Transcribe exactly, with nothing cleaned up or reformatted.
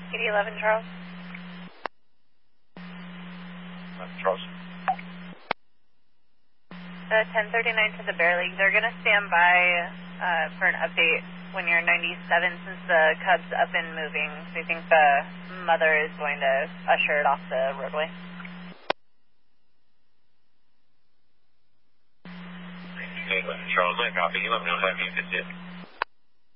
eighty eleven Charles. Charles. The ten thirty-nine to the Bear League, they're going to stand by uh, for an update when you're ninety-seven since the Cub's up and moving. So I think the mother is going to usher it off the roadway. Charles, I copy you. Let me know if I can get it.